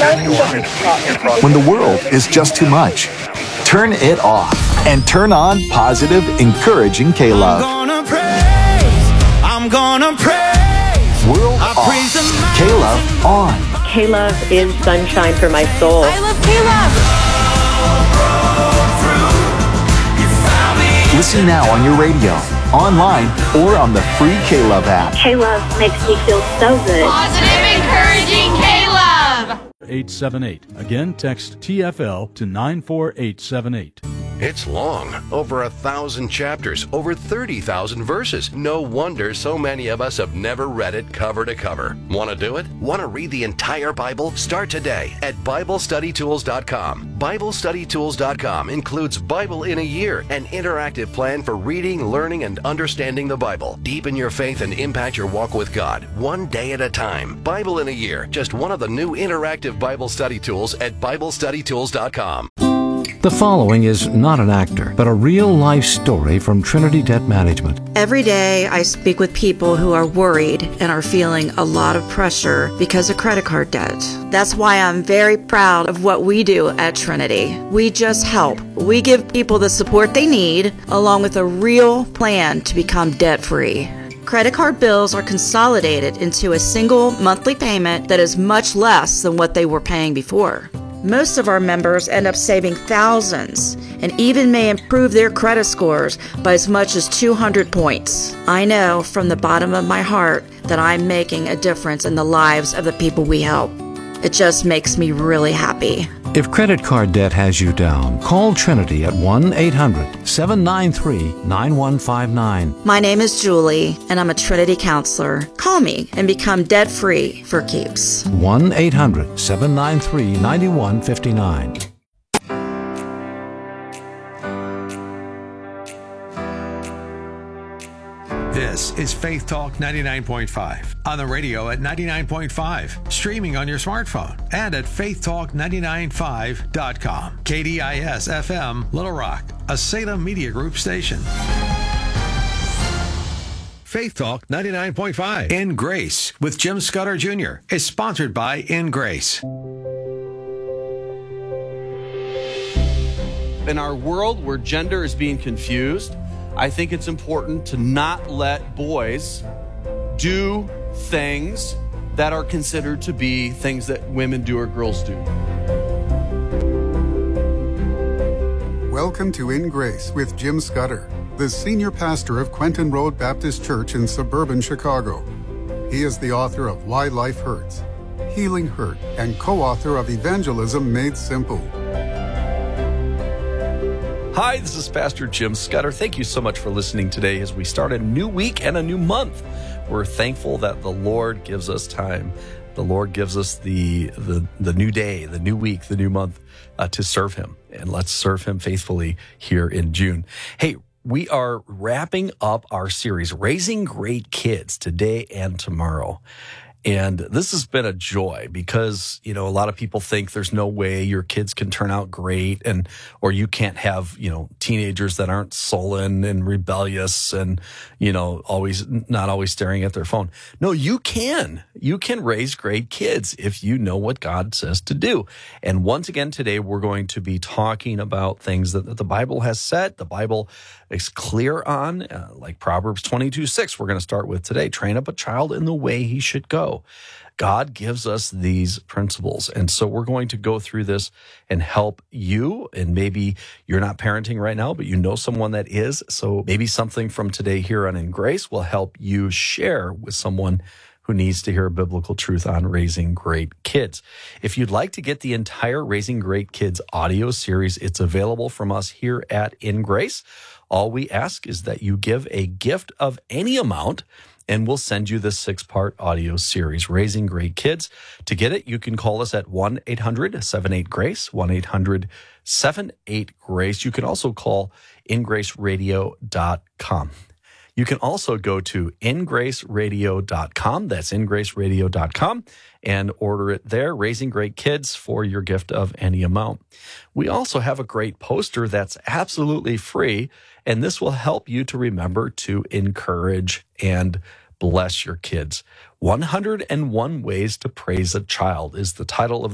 When the world is just too much, turn it off and turn on positive, encouraging K-Love. I'm gonna praise. World off, K-Love on. K-Love is sunshine for my soul. I love K-Love. Listen now on your radio, online, or on the free K-Love app. K-Love makes me feel so good. Positive, encouraging K-Love. 878. Again, text TFL to 94878. It's long, over 1,000 chapters, over 30,000 verses. No wonder so many of us have never read it cover to cover. Want to do it? Want to read the entire Bible? Start today at BibleStudyTools.com. BibleStudyTools.com includes Bible in a Year, an interactive plan for reading, learning, and understanding the Bible. Deepen your faith and impact your walk with God, one day at a time. Bible in a Year, just one of the new interactive Bible study tools at BibleStudyTools.com. The following is not an actor, but a real-life story from Trinity Debt Management. Every day I speak with people who are worried and are feeling a lot of pressure because of credit card debt. That's why I'm very proud of what we do at Trinity. We just help. We give people the support they need, along with a real plan to become debt-free. Credit card bills are consolidated into a single monthly payment that is much less than what they were paying before. Most of our members end up saving thousands and even may improve their credit scores by as much as 200 points. I know from the bottom of my heart that I'm making a difference in the lives of the people we help. It just makes me really happy. If credit card debt has you down, call Trinity at 1-800-793-9159. My name is Julie, and I'm a Trinity counselor. Call me and become debt-free for keeps. 1-800-793-9159. This is Faith Talk 99.5 on the radio at 99.5, streaming on your smartphone and at faithtalk995.com. KDIS FM Little Rock, a Salem Media Group station. Faith Talk 99.5 In Grace with Jim Scudder Jr. is sponsored by In Grace. In our world where gender is being confused, I think it's important to not let boys do things that are considered to be things that women do or girls do. Welcome to In Grace with Jim Scudder, the senior pastor of Quentin Road Baptist Church in suburban Chicago. He is the author of Why Life Hurts, Healing Hurt, and co-author of Evangelism Made Simple. Hi, this is Pastor Jim Scudder. Thank you so much for listening today as we start a new week and a new month. We're thankful that the Lord gives us time. The Lord gives us the new day, the new week, the new month to serve Him. And let's serve Him faithfully here in June. Hey, we are wrapping up our series, Raising Great Kids, today and tomorrow. And this has been a joy because, you know, a lot of people think there's no way your kids can turn out great or you can't have, you know, teenagers that aren't sullen and rebellious and, you know, not always staring at their phone. No, you can. You can raise great kids if you know what God says to do. And once again, today we're going to be talking about things that the Bible has said. The Bible is clear on, like Proverbs 22:6. We're going to start with today. Train up a child in the way he should go. God gives us these principles. And so we're going to go through this and help you. And maybe you're not parenting right now, but you know someone that is. So maybe something from today here on In Grace will help you share with someone who needs to hear biblical truth on raising great kids. If you'd like to get the entire Raising Great Kids audio series, it's available from us here at In Grace. All we ask is that you give a gift of any amount, and we'll send you this 6-part audio series, Raising Great Kids. To get it, you can call us at 1-800-78-GRACE, 1-800-78-GRACE. You can also call ingraceradio.com. You can also go to ingraceradio.com. That's ingraceradio.com and order it there, Raising Great Kids, for your gift of any amount. We also have a great poster that's absolutely free, and this will help you to remember to encourage and bless your kids. 101 Ways to Praise a Child is the title of